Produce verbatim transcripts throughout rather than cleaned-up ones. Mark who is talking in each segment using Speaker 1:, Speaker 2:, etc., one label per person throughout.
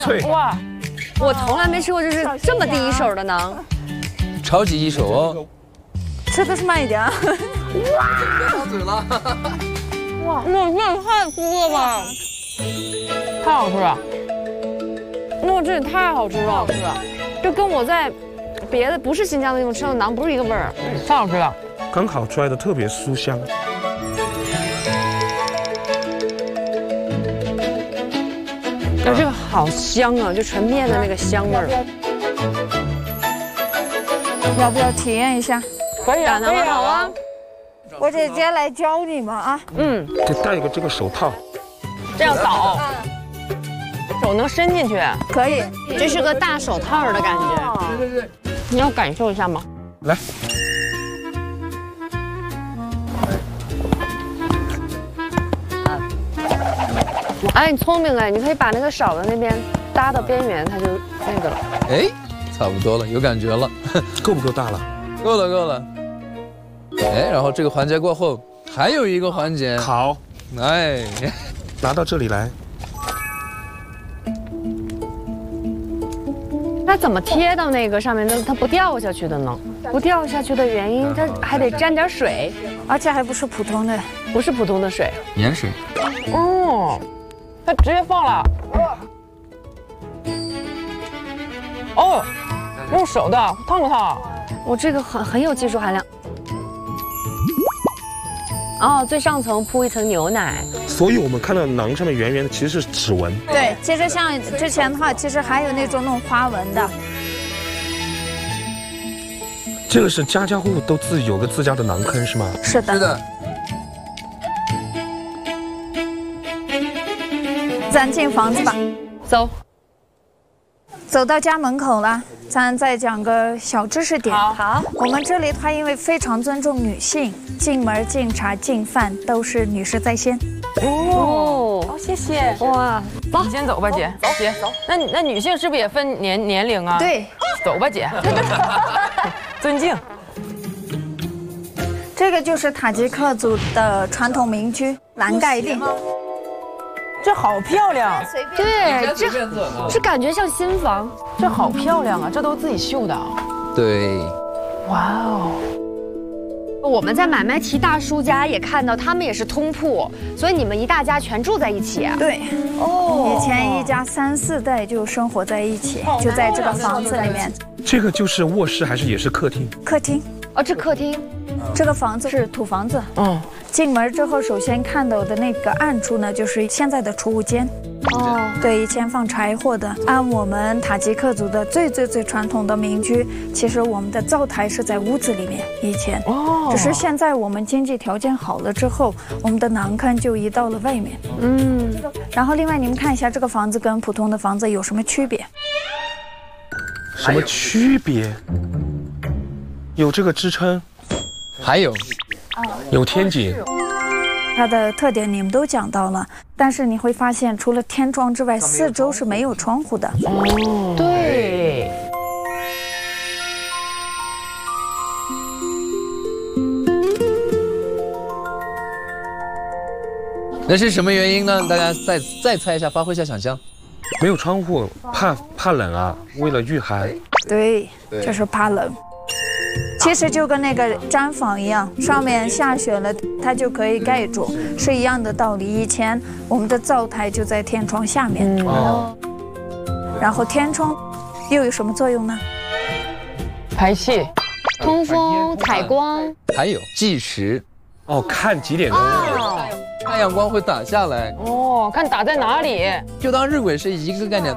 Speaker 1: 脆
Speaker 2: 哇，
Speaker 3: 我从来没吃过就是这么第一手的馕，
Speaker 4: 超级一手哦。
Speaker 5: 吃的是慢一点啊。
Speaker 4: 别到嘴了。
Speaker 2: 哇，那这也太多了吧，太好吃了。那这也太好吃了，是吧？这跟我在别的不是新疆的地方吃的馕不是一个味儿，太好吃了。
Speaker 1: 刚烤出来的特别酥香。
Speaker 2: 哎，这个好香啊，就纯面的那个香味儿。
Speaker 5: 要不要体验一下？
Speaker 2: 可以啊，可以好啊。
Speaker 5: 我姐姐来教你们啊。
Speaker 2: 嗯，
Speaker 1: 得戴一个这个手套。
Speaker 2: 这样倒，手能伸进去。
Speaker 5: 可以，
Speaker 3: 这是个大手套的感觉。
Speaker 2: 对对对，你要感受一下吗？
Speaker 1: 来。
Speaker 3: 哎，你聪明哎，你可以把那个勺的那边搭到边缘，它就那个了。
Speaker 4: 哎，差不多了，有感觉了。
Speaker 1: 够不够大了？
Speaker 4: 够了，够了。哎，然后这个环节过后，还有一个环节，
Speaker 1: 烤。
Speaker 4: 哎，
Speaker 1: 拿到这里来。
Speaker 3: 它怎么贴到那个上面的，它不掉下去的呢？不掉下去的原因，它还得沾点水，
Speaker 5: 而且还不是普通的，
Speaker 3: 不是普通的水，
Speaker 4: 盐水。
Speaker 2: 哦，它直接放了。哦，用手的，烫不烫？
Speaker 3: 我这个很很有技术含量。哦，最上层铺一层牛奶，
Speaker 1: 所以我们看到馕上面圆圆的其实是指纹。
Speaker 5: 对，其实像之前的话，其实还有那种弄花纹的。
Speaker 1: 这个是家家户户都自己有个自家的馕坑是吗？
Speaker 5: 是的。
Speaker 4: 是的。
Speaker 5: 咱进房子吧，
Speaker 3: 走。
Speaker 5: 走到家门口了，咱再讲个小知识点。
Speaker 3: 好，
Speaker 5: 我们这里它因为非常尊重女性，进门、进茶、进饭都是女士在先。
Speaker 2: 哦，哦，谢谢。
Speaker 3: 哇，
Speaker 2: 走，你先走吧，姐。走，姐。那那女性是不是也分年年龄啊？
Speaker 5: 对，
Speaker 2: 走吧，姐。尊敬。
Speaker 5: 这个就是塔吉克族的传统民居蓝盖地。
Speaker 2: 这好漂亮，
Speaker 3: 对，这这感觉像新房，
Speaker 2: 这好漂亮啊！这都自己绣的。
Speaker 4: 对。
Speaker 2: 哇哦！
Speaker 3: 我们在买卖提大叔家也看到，他们也是通铺，所以你们一大家全住在一起。
Speaker 5: 对，哦，以前一家三四代就生活在一起，就在这个房子里面。
Speaker 1: 这个就是卧室还是也是客厅？
Speaker 5: 客厅。
Speaker 3: 哦，这客厅。
Speaker 5: 这个房子是土房子。
Speaker 2: 嗯。
Speaker 5: 进门之后，首先看到的那个暗处呢，就是现在的储物间。哦，对，以前放柴火的。按我们塔吉克族的最最最传统的民居，其实我们的灶台是在屋子里面。以前，哦，只是现在我们经济条件好了之后，我们的馕坑就移到了外面。嗯，然后另外你们看一下这个房子跟普通的房子有什么区别？
Speaker 1: 什么区别？有这个支撑，
Speaker 4: 还有。
Speaker 1: 有天井，
Speaker 5: 它的特点你们都讲到了，但是你会发现，除了天窗之外，四周是没有窗户的。
Speaker 2: 哦，对。
Speaker 4: 那是什么原因呢？大家再再猜一下，发挥一下想象。
Speaker 1: 没有窗户，怕怕冷啊，为了御寒。
Speaker 5: 对，就是怕冷。其实就跟那个毡房一样，上面下雪了，它就可以盖住，是一样的道理。以前我们的灶台就在天窗下面，嗯、哦，然后天窗又有什么作用呢？
Speaker 2: 排气、
Speaker 3: 通风、采光，
Speaker 4: 还有计时。
Speaker 1: 哦，看几点钟？哦，
Speaker 4: 太阳光会打下来。
Speaker 2: 哦，看打在哪里，
Speaker 4: 就当日晷是一个概念。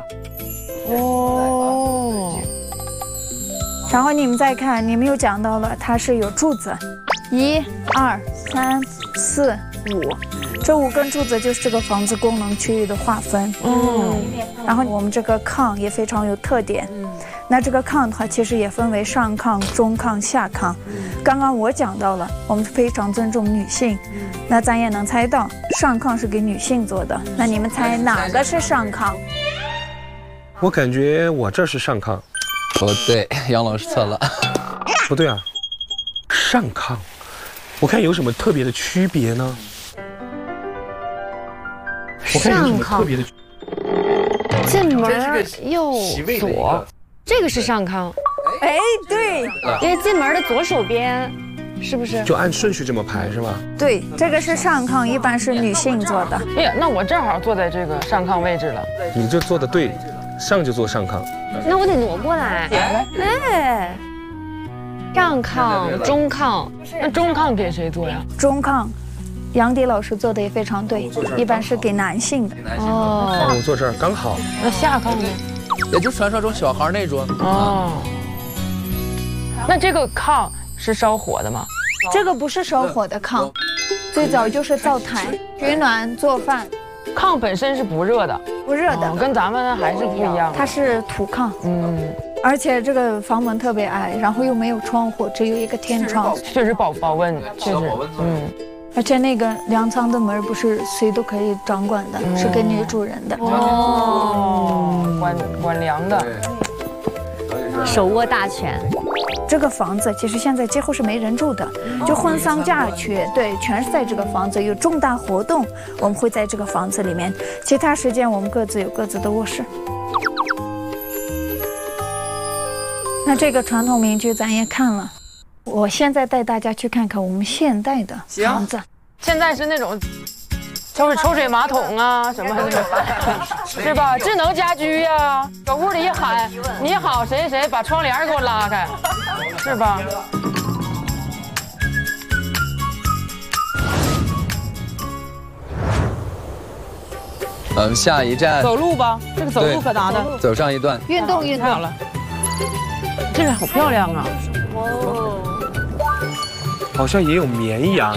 Speaker 2: 哦。
Speaker 5: 然后你们再看，你们又讲到了，它是有柱子，一、二、三、四、五，这五根柱子就是这个房子功能区域的划分。嗯，然后我们这个炕也非常有特点。嗯，那这个炕的话，其实也分为上炕、中炕、下炕。刚刚我讲到了，我们非常尊重女性，那咱也能猜到，上炕是给女性做的。那你们猜哪个是上炕？
Speaker 1: 我感觉我这是上炕。
Speaker 4: 不对，杨老师错了。
Speaker 1: 不对啊，上炕，我看有什么特别的区别呢？我看有什么特别的区别？
Speaker 3: 进门
Speaker 4: 这是个
Speaker 3: 右
Speaker 4: 席位的一
Speaker 3: 左
Speaker 4: 个，
Speaker 3: 这个是上炕。
Speaker 5: 哎，对
Speaker 3: 因为进门的左手边，是不是？
Speaker 1: 就按顺序这么排是吧？
Speaker 5: 对，这个是上炕，一般是女性坐的。
Speaker 2: 哎呀，那我正好坐在这个上炕位置了。
Speaker 1: 你就坐的对，上就坐上炕。
Speaker 3: 那我得挪过来。哎，上炕、中炕，
Speaker 2: 那中炕给谁坐呀？
Speaker 5: 中炕，杨迪老师做的也非常对，一般是给男性的。
Speaker 3: 哦，
Speaker 1: 我坐这儿刚好。
Speaker 2: 那下炕呢？
Speaker 4: 也就传说中小孩那桌。
Speaker 2: 哦，那这个炕是烧火的吗？
Speaker 5: 这个不是烧火的炕，最早就是灶台，取暖做饭，
Speaker 2: 炕本身是不热的，
Speaker 5: 不热的，
Speaker 2: 哦跟咱们还是不一样。
Speaker 5: 它是土炕。
Speaker 2: 嗯，
Speaker 5: 而且这个房门特别矮，然后又没有窗户，只有一个天窗，
Speaker 2: 确实保保温，确实，嗯。
Speaker 5: 而且那个粮仓的门不是谁都可以掌管的，是给女主人的。
Speaker 2: 哦，管管粮的，
Speaker 3: 手握大权。
Speaker 5: 这个房子其实现在几乎是没人住的，就婚丧嫁娶，对，全是在这个房子。有重大活动，我们会在这个房子里面，其他时间我们各自有各自的卧室。那这个传统民居咱也看了，我现在带大家去看看我们现代的房子。
Speaker 2: 现在是那种抽水抽水马桶啊什么的，是吧？智能家居呀，搁屋里一喊你好谁谁，把窗帘给我拉开，是吧？
Speaker 4: 嗯，下一站
Speaker 2: 走路吧，这个走路可拿的，
Speaker 4: 走上一段。
Speaker 5: 运动运动
Speaker 2: 太好了，这个好漂亮啊！
Speaker 1: 好像也有绵羊。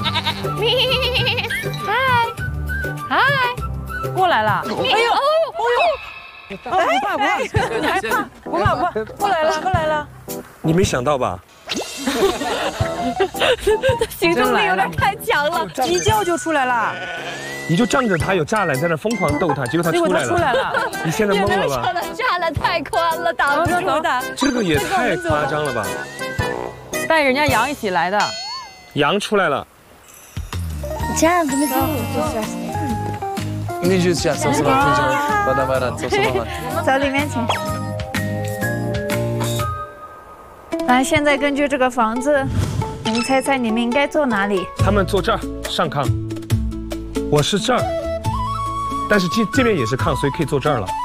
Speaker 3: 嗨，
Speaker 2: 过来了，哎呦，哎呦，不怕不怕，你还怕？不怕不怕，过来了过来了。
Speaker 1: 你没想到吧？
Speaker 3: 行动力有点太强了，
Speaker 2: 一叫就出来了，
Speaker 1: 你就仗着他有栅栏在那疯狂逗他，结果他
Speaker 2: 结果
Speaker 1: 出来了。
Speaker 2: 他出来了，
Speaker 1: 你现在懵了吧？
Speaker 3: 栅栏太宽了，挡不住的。
Speaker 1: 这个也太夸张了吧！
Speaker 2: 带人家羊一起来的，
Speaker 1: 羊出来了。
Speaker 5: 这样怎么走？
Speaker 4: 你就这样走什么？巴达巴达走什么？
Speaker 5: 走里面请。来，现在根据这个房子，你们猜猜你们应该坐哪里？
Speaker 1: 他们坐这儿上炕，我是这儿，但是这这边也是炕，所以可以坐这儿了。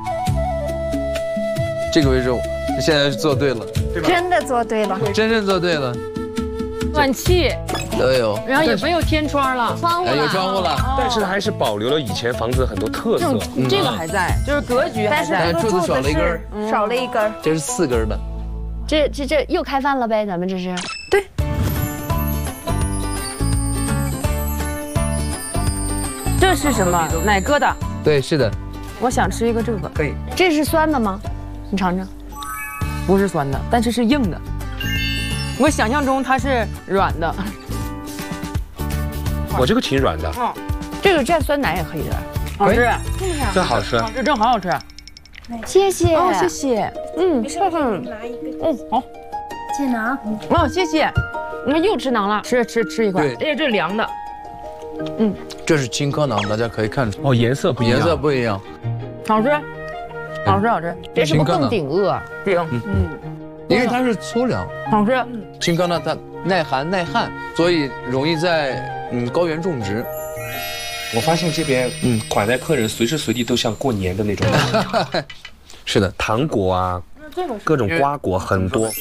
Speaker 4: 这个位置，现在是做对了，
Speaker 1: 对吧？
Speaker 5: 真的坐对了。
Speaker 4: 真正做对了。
Speaker 2: 暖气，
Speaker 4: 都有，
Speaker 2: 然后也没有天窗了，
Speaker 3: 窗户
Speaker 4: 哎，有窗户了。
Speaker 1: 但是还是保留了以前房子很多特色。
Speaker 2: 这个还在，就是格局还
Speaker 5: 但是
Speaker 2: 在。
Speaker 5: 这个柱子是少了一根。
Speaker 4: 这是四根的。
Speaker 3: 这这这又开饭了呗？咱们这是？
Speaker 5: 对。
Speaker 2: 这是什么？奶疙瘩。
Speaker 4: 对，是的。
Speaker 2: 我想吃一个这个。
Speaker 4: 可以。
Speaker 3: 这是酸的吗？你尝尝。
Speaker 2: 不是酸的，但是是硬的。我想象中它是软的。
Speaker 1: 我这个挺软的。
Speaker 2: 哦，这个蘸酸奶也可以的，好吃。
Speaker 1: 这好吃。
Speaker 2: 这真好好吃。
Speaker 3: 谢谢。
Speaker 2: 哦，谢谢。嗯，嗯，嗯，好。
Speaker 3: 谢囊。
Speaker 2: 哦，谢谢。你看又吃馕了，吃吃吃一块。
Speaker 4: 对，
Speaker 2: 哎，这是凉的。嗯，
Speaker 4: 这是青稞馕，大家可以看出。
Speaker 1: 哦，颜色不一样。
Speaker 4: 颜色不一样。
Speaker 2: 好吃，好吃好吃。这是不是更顶饿？顶。
Speaker 4: 嗯。因为它是粗粮，
Speaker 2: 好吃。
Speaker 4: 青稞呢，它耐寒耐旱，所以容易在嗯高原种植。
Speaker 1: 我发现这边嗯款待客人随时随地都像过年的那种。
Speaker 4: 是的，
Speaker 1: 糖果啊，各种瓜果很多。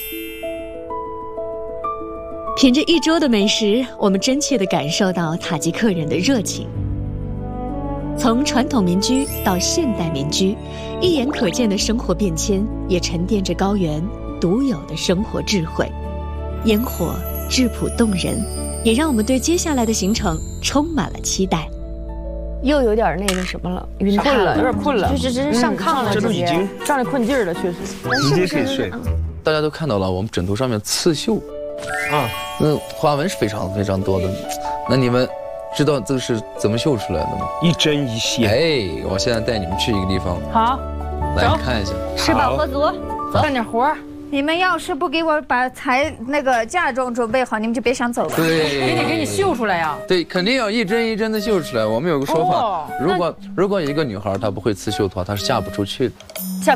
Speaker 6: 品着一桌的美食，我们真切地感受到塔吉克人的热情。从传统民居到现代民居，一眼可见的生活变迁，也沉淀着高原独有的生活智慧。烟火质朴动人，也让我们对接下来的行程充满了期待。
Speaker 3: 又有点那个什么了，晕
Speaker 2: 困了，有点困了，
Speaker 3: 就直接上炕了，
Speaker 1: 这都已经
Speaker 2: 上来困劲儿了，确实。
Speaker 1: 直接可以睡。
Speaker 4: 大家都看到了，我们枕头上面刺绣，
Speaker 1: 啊，
Speaker 4: 那花纹是非常非常多的。那你们知道这是怎么绣出来的吗？
Speaker 1: 一针一线。
Speaker 4: 哎，我现在带你们去一个地方，
Speaker 2: 好，
Speaker 4: 来看一下。
Speaker 3: 吃饱喝足，
Speaker 2: 干点活儿。
Speaker 5: 你们要是不给我把彩那个嫁妆准备好，你们就别想走了。
Speaker 4: 对，
Speaker 2: 给你给你绣出来呀。
Speaker 4: 对，肯定要一针一针的绣出来。我们有个说法
Speaker 2: 哦，
Speaker 4: 如果如果一个女孩她不会刺绣的话，她是嫁不出去的。
Speaker 3: 什